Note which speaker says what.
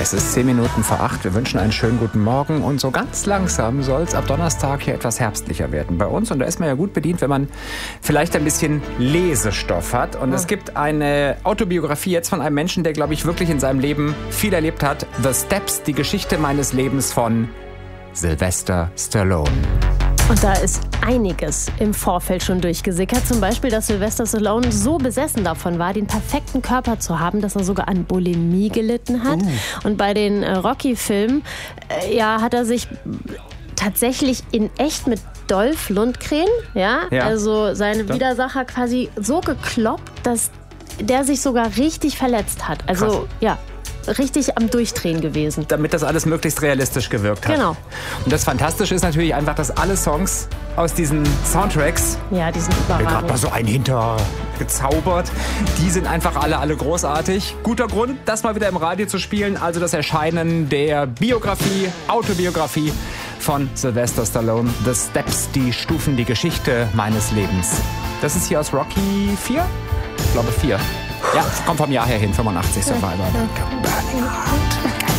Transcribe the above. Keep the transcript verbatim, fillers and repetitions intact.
Speaker 1: Es ist zehn Minuten vor acht. Wir wünschen einen schönen guten Morgen. Und so ganz langsam soll es ab Donnerstag hier etwas herbstlicher werden bei uns. Und da ist man ja gut bedient, wenn man vielleicht ein bisschen Lesestoff hat. Und oh. es gibt eine Autobiografie jetzt von einem Menschen, der, glaube ich, wirklich in seinem Leben viel erlebt hat. The Steps, die Geschichte meines Lebens von Sylvester Stallone.
Speaker 2: Und da ist einiges im Vorfeld schon durchgesickert. Zum Beispiel, dass Sylvester Stallone so besessen davon war, den perfekten Körper zu haben, dass er sogar an Bulimie gelitten hat. Uh. Und bei den äh, Rocky-Filmen äh, ja, hat er sich tatsächlich in echt mit Dolph Lundgren, ja, ja. also seine ja. Widersacher quasi so gekloppt, dass der sich sogar richtig verletzt hat. Also Krass. ja. richtig am Durchdrehen gewesen.
Speaker 1: Damit das alles möglichst realistisch gewirkt hat.
Speaker 2: Genau.
Speaker 1: Und das Fantastische ist natürlich einfach, dass alle Songs aus diesen Soundtracks,
Speaker 2: ja, die sind überragend.
Speaker 1: gerade mal so einen hintergezaubert, die sind einfach alle, alle großartig. Guter Grund, das mal wieder im Radio zu spielen. Also das Erscheinen der Biografie, Autobiografie von Sylvester Stallone. The Steps, die Stufen, die Geschichte meines Lebens. Das ist hier aus Rocky vier? Ich glaube vier. Ja, kommt vom Jahr her hin, fünfundachtzig Survivor.